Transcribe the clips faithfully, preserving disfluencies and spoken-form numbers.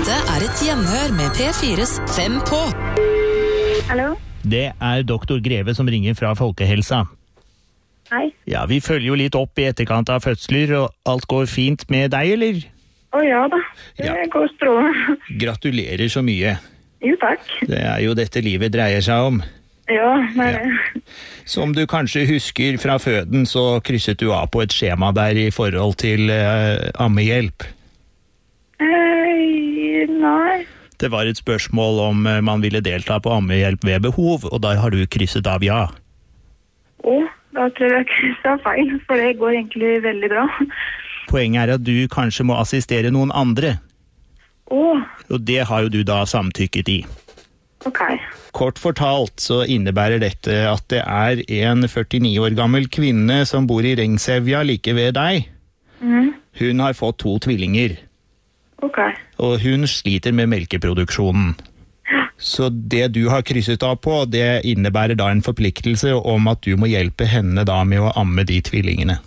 Dette er et gjenhør med P fires Fem på. Hallo? Det er doktor Greve som ringer fra Folkehelsa. Hei. Ja, vi følger jo litt opp i etterkant av fødsler, og alt går fint med deg, eller? Å ja da, det Ja. går strålende. Gratulerer så mye. Jo takk. Det er jo dette livet dreier seg om. Ja, men... Ja. Som du kanskje husker fra føden, så krysset du av på et skjema der i forhold til eh, ammehjelp. Eh, nei. Det var et spørsmål om eh, man ville delta på ammehjelp ved behov, og der har du krysset av ja. Å, da tror jeg ikke det er feil, for det går egentlig veldig bra. Poenget er at du kanskje må assistere noen andre, Å, og det har jo du da samtykket i. ok. Kort fortalt så innebærer dette at det er en førtini år gammel kvinne som bor i Rengsevja like ved deg. Mhm, Hun har fått to tvillinger, ok. og hun sliter med melkeproduksjonen. Så det du har krysset av på, det innebærer da en forpliktelse om at du må hjelpe henne da med å amme de tvillingene.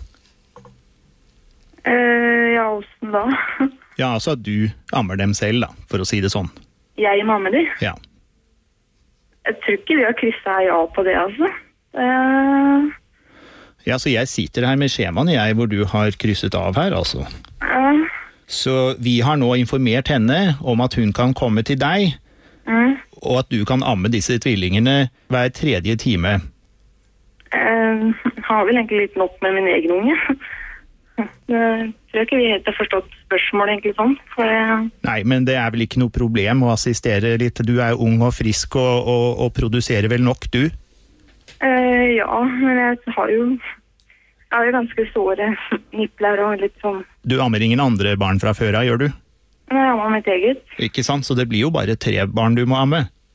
Eh, ja, hvordan da? Ja, altså at du ammer dem selv da, for å si det sånn. Jeg mamma di? Ja. Jeg tror ikke vi har krysset ja på det, altså. Eh, Ja, så jeg sitter her med skjemaen jeg, hvor du har krysset av her, altså. eh, Så vi har nå informert henne om at hun kan komme til deg, mm, og at du kan amme disse tvillingene hver tredje time. eh, har vel egentlig litt nok med min egen unge. Jeg tror ikke vi helt har forstått spørsmålet egentlig sånn, for det... Nei, men det er vel ikke noe problem å assistere litt. Du er ung og frisk og, og, og produserer vel nok, du? Eh, ja, men jeg har jo, jeg har jo ganske såre nippler og litt sånn, Du ammer ingen andre barn fra før av, gjør du? men jeg har mitt eget. Ikke sant? Så det blir jo bare tre barn du må amme.